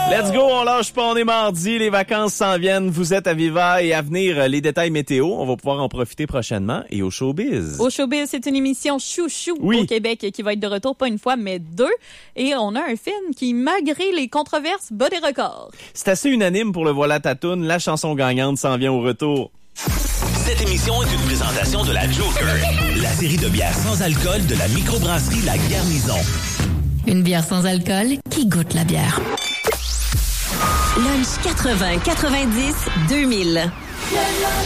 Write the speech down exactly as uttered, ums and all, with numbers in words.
Let's go, on lâche pas, on est mardi, les vacances s'en viennent, vous êtes à Viva et à venir les détails météo, on va pouvoir en profiter prochainement et au Showbiz. Au Showbiz, c'est une émission chouchou oui. au Québec qui va être de retour pas une fois mais deux et on a un film qui, malgré les controverses, bat des records. C'est assez unanime pour le Voilà ta toune, la chanson gagnante s'en vient au retour. Cette émission est une présentation de la Joker, la série de bières sans alcool de la microbrasserie La Garnison. Une bière sans alcool qui goûte la bière. Lunch quatre-vingts quatre-vingt-dix deux mille.